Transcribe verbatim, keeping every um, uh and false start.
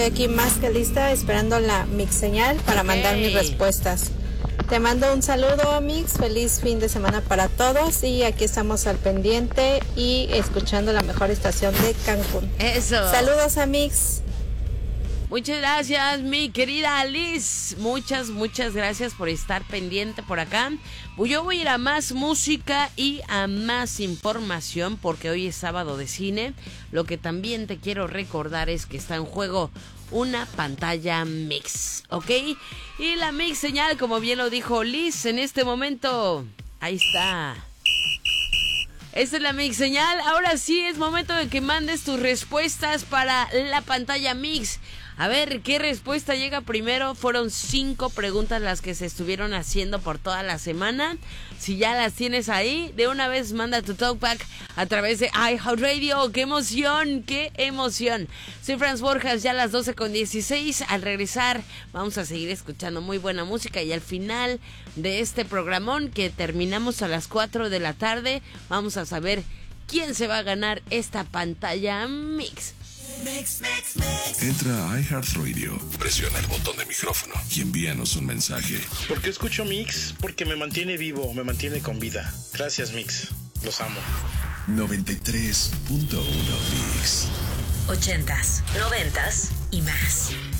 Aquí más que lista, esperando la mix señal para okay. mandar mis respuestas. Te mando un saludo, Mix. Feliz fin de semana para todos. Y aquí estamos al pendiente y escuchando la mejor estación de Cancún. Eso. Saludos a Mix. Muchas gracias, mi querida Liz. Muchas, muchas gracias por estar pendiente por acá. Yo voy a ir a más música y a más información porque hoy es sábado de cine. Lo que también te quiero recordar es que está en juego una pantalla Mix, ¿ok? Y la Mix señal, como bien lo dijo Liz, en este momento, ahí está. Esta es la Mix señal. Ahora sí es momento de que mandes tus respuestas para la pantalla Mix. A ver, ¿qué respuesta llega primero? Fueron cinco preguntas las que se estuvieron haciendo por toda la semana. Si ya las tienes ahí, de una vez manda tu talkback a través de iHeartRadio. ¡Qué emoción! ¡Qué emoción! Soy Franz Borjas, ya a las doce con dieciséis. Al regresar vamos a seguir escuchando muy buena música. Y al final de este programón, que terminamos a las cuatro de la tarde, vamos a saber quién se va a ganar esta pantalla Mix. Mix, mix, mix. Entra a iHeartRadio, presiona el botón de micrófono y envíanos un mensaje. ¿Por qué escucho Mix? Porque me mantiene vivo, me mantiene con vida. Gracias, Mix. Los amo. noventa y tres punto uno Mix. Ochentas, noventas y más.